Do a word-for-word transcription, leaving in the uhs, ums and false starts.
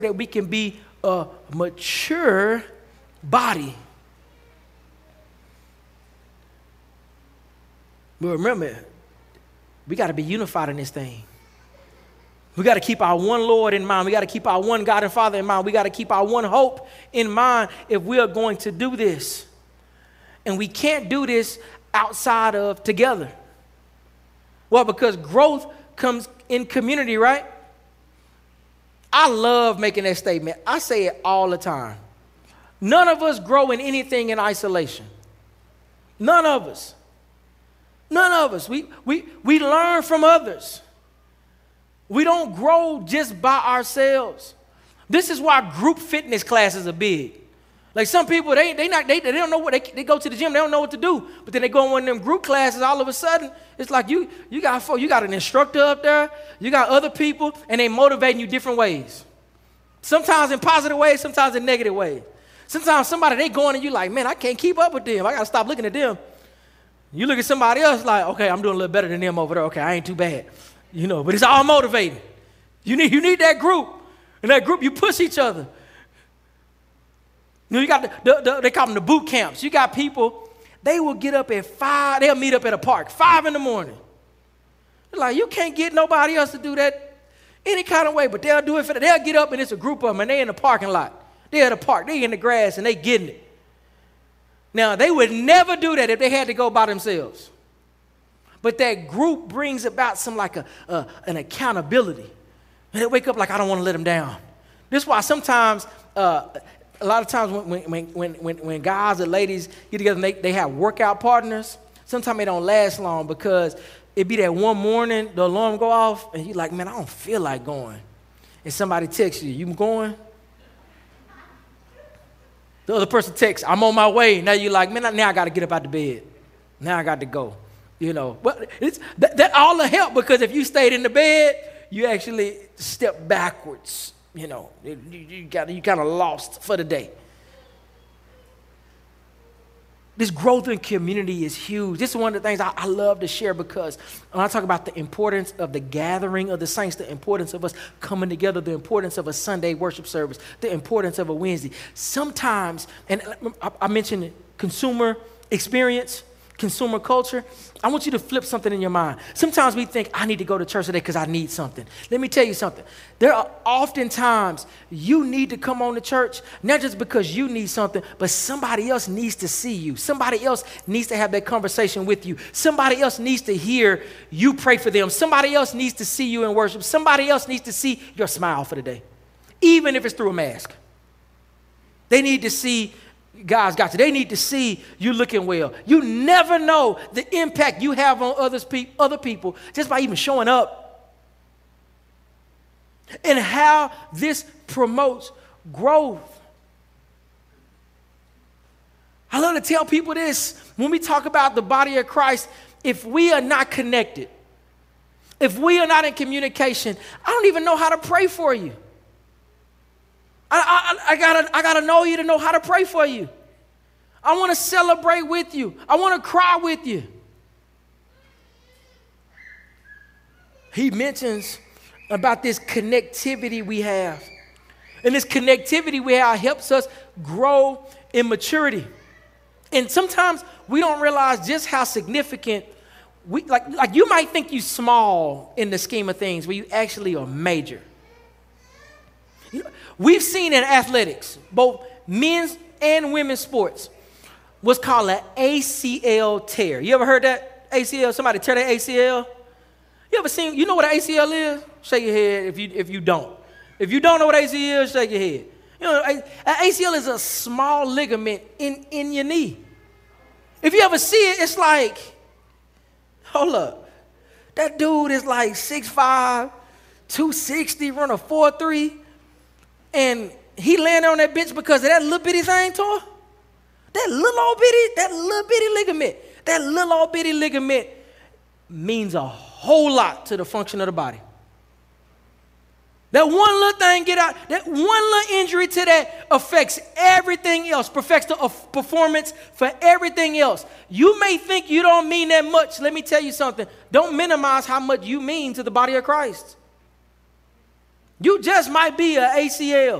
that we can be a mature body. But remember, we got to be unified in this thing. We got to keep our one Lord in mind. We got to keep our one God and Father in mind. We got to keep our one hope in mind if we are going to do this. And we can't do this outside of together. Well, because growth comes in community, right? I love making that statement. I say it all the time. None of us grow in anything in isolation. None of us. None of us. We, we, we learn from others. We don't grow just by ourselves. This is why group fitness classes are big. Like some people, they they not they, they don't know what they they go to the gym, they don't know what to do. But then they go in one of them group classes, all of a sudden, it's like you you got you got an instructor up there, you got other people, and they motivating you different ways. Sometimes in positive ways, sometimes in negative ways. Sometimes somebody, they going and you like, man, I can't keep up with them. I got to stop looking at them. You look at somebody else like, okay, I'm doing a little better than them over there. Okay, I ain't too bad. You know, but it's all motivating. You need, you need that group. In that group, you push each other. You know, you got the, the, the, they call them the boot camps. You got people, they will get up at five, they'll meet up at a park, five in the morning. Like, you can't get nobody else to do that any kind of way, but they'll do it for, they'll get up and it's a group of them and they in the parking lot. They're at a park, they in the grass and they getting it. Now, they would never do that if they had to go by themselves. But that group brings about some like a, a an accountability. And they wake up like, I don't want to let them down. This is why sometimes, uh, a lot of times when, when, when, when, when guys or ladies get together and they, they have workout partners, sometimes they don't last long because it be that one morning, the alarm go off, and you're like, man, I don't feel like going. And somebody texts you, you going? The other person texts, I'm on my way. Now you're like, man, now I got to get up out the bed. Now I got to go. You know, but it's, that, that all will help because if you stayed in the bed, you actually step backwards. You know, you, you got you kind of lost for the day. This growth in community is huge. This is one of the things I, I love to share because when I talk about the importance of the gathering of the saints, the importance of us coming together, the importance of a Sunday worship service, the importance of a Wednesday. Sometimes, and I, I mentioned consumer experience, consumer culture. I want you to flip something in your mind. Sometimes we think, I need to go to church today because I need something. Let me tell you something. There are often times you need to come on to church, not just because you need something, but somebody else needs to see you. Somebody else needs to have that conversation with you. Somebody else needs to hear you pray for them. Somebody else needs to see you in worship. Somebody else needs to see your smile for the day, even if it's through a mask. They need to see God's got you. They need to see you looking well. You never know the impact you have on others, pe- other people just by even showing up. And how this promotes growth. I love to tell people this. When we talk about the body of Christ, if we are not connected, if we are not in communication, I don't even know how to pray for you. I, I, I, gotta, I gotta know you to know how to pray for you. I want to celebrate with you. I want to cry with you. He mentions about this connectivity we have. And this connectivity we have helps us grow in maturity. And sometimes we don't realize just how significant we like, like you might think you're small in the scheme of things, but you actually are major. We've seen in athletics, both men's and women's sports, what's called an A C L tear. You ever heard that A C L? Somebody tear their A C L? You ever seen, you know what an A C L is? Shake your head if you if you don't. If you don't know what A C L is, shake your head. You know, an A C L is a small ligament in, in your knee. If you ever see it, it's like, hold up. That dude is like six five, two sixty, run a four three. And he landed on that bitch because of that little bitty thing tore. That little old bitty, that little bitty ligament, that little old bitty ligament means a whole lot to the function of the body. That one little thing get out, that one little injury to that affects everything else, perfects the performance for everything else. You may think you don't mean that much. Let me tell you something. Don't minimize how much you mean to the body of Christ. You just might be an A C L.